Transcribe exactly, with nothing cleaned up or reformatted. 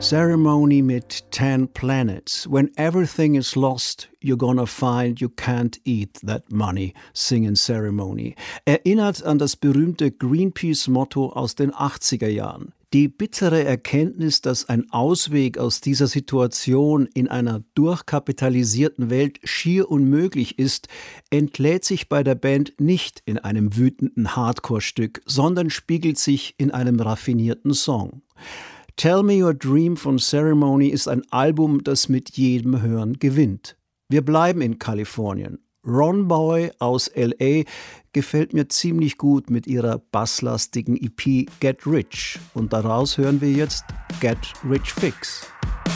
Ceremony mit Ten Planets. When everything is lost, you're gonna find you can't eat that money, singen Ceremony. Erinnert an das berühmte Greenpeace-Motto aus den achtziger Jahren. Die bittere Erkenntnis, dass ein Ausweg aus dieser Situation in einer durchkapitalisierten Welt schier unmöglich ist, entlädt sich bei der Band nicht in einem wütenden Hardcore-Stück, sondern spiegelt sich in einem raffinierten Song. Tell Me Your Dream von Ceremony ist ein Album, das mit jedem Hören gewinnt. Wir bleiben in Kalifornien. Ron Boy aus L A gefällt mir ziemlich gut mit ihrer basslastigen E P Get Rich. Und daraus hören wir jetzt Get Rich Fix.